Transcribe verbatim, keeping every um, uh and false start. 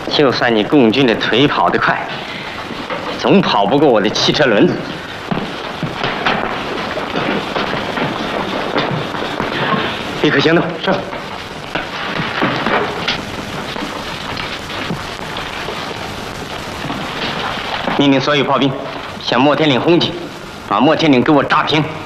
就算你共军的腿跑得快，总跑不过我的汽车轮子。立刻行动。是。命令所有炮兵向莫天岭轰去，把莫天岭给我炸平。